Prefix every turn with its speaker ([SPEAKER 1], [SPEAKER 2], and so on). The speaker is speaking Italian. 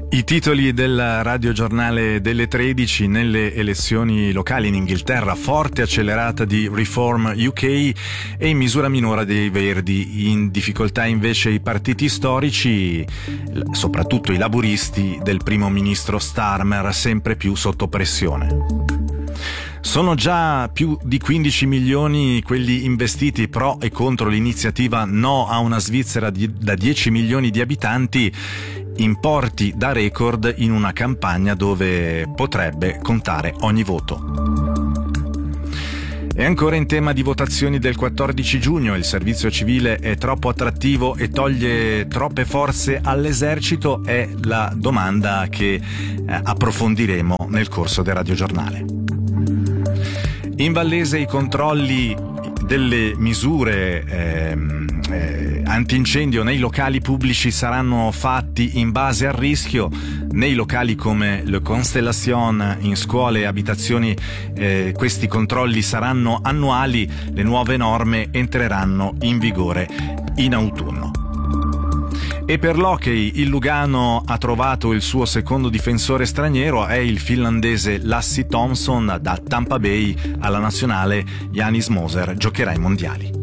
[SPEAKER 1] I titoli del radiogiornale delle 13: nelle elezioni locali in Inghilterra, forte accelerata di Reform UK e in misura minore dei Verdi. In difficoltà invece i partiti storici, soprattutto i laburisti del primo ministro Starmer, sempre più sotto pressione. Sono già più di 15 milioni quelli investiti pro e contro l'iniziativa No a una Svizzera da 10 milioni di abitanti, importi da record in una campagna dove potrebbe contare ogni voto. E ancora in tema di votazioni del 14 giugno, il servizio civile è troppo attrattivo e toglie troppe forze all'esercito? È la domanda che approfondiremo nel corso del radiogiornale. In Vallese i controlli delle misure antincendio nei locali pubblici saranno fatti in base al rischio. Nei locali come Le Constellation, in scuole e abitazioni, questi controlli saranno annuali. Le nuove norme entreranno in vigore in autunno. E per l'hockey il Lugano ha trovato il suo secondo difensore straniero, è il finlandese Lassi Thomson. Da Tampa Bay alla nazionale Janis Moser giocherà ai mondiali.